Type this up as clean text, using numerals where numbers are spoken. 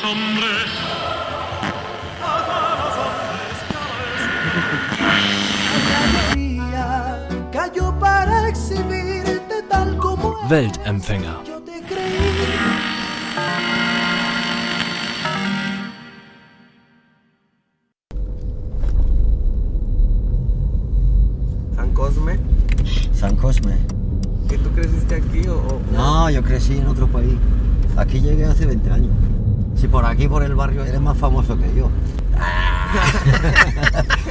hombres. Cayó para exhibirte tal como Weltempfänger. yo te creí. San Cosme. San Cosme. ¿Que tú creciste aquí o...? No, yo crecí en otro país. Aquí llegué hace 20 años. Si por aquí, por el barrio, eres más famoso que yo.